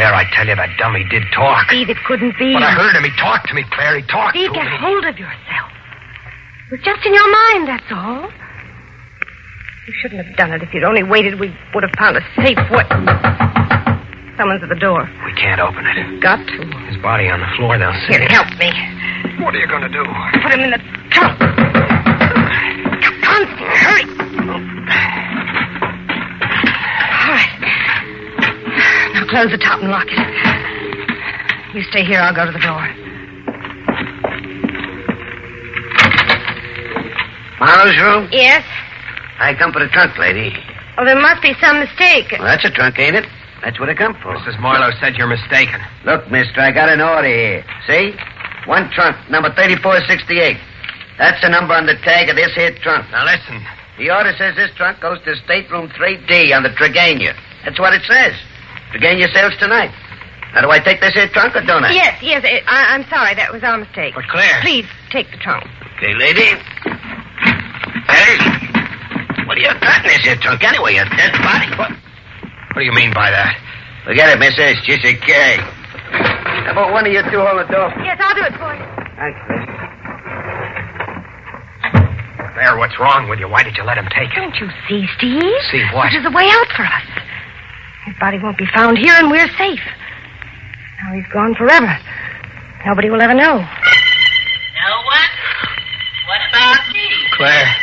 Claire, I tell you, that dummy did talk. Steve, it couldn't be. But I heard him. He talked to me, Claire. He talked Steve, to me. get hold of yourself. It was just in your mind, that's all. You shouldn't have done it. If you'd only waited, we would have found a safe way. Someone's at the door. We can't open it. You've got to. His body on the floor down. Here, help me. What are you going to do? Put him in the trunk. Come on, Steve, hurry. All right. Now close the top and lock it. You stay here. I'll go to the door. Marlowe's room? Yes? I come for the trunk, lady. Oh, there must be some mistake. Well, that's a trunk, ain't it? That's what I come for. Mrs. Marlowe said you're mistaken. Look, mister, I got an order here. See? One trunk, number 3468. That's the number on the tag of this here trunk. Now, listen. The order says this trunk goes to stateroom 3D on the Tregania. That's what it says. Tregania sails tonight. Now, do I take this here trunk or don't I? Yes. I'm sorry. That was our mistake. But, Claire... Please, take the trunk. Okay, lady. Hey, what do you got in this here trunk anyway? A dead body? What do you mean by that? Forget it, mister. It's just a keg. How about one of you two hold the door? Yes, I'll do it for you. Thanks, miss. Claire, what's wrong with you? Why did you let him take it? Don't you see, Steve? See what? This is a way out for us. His body won't be found here, and we're safe. Now he's gone forever. Nobody will ever know. No one? What about me? Claire.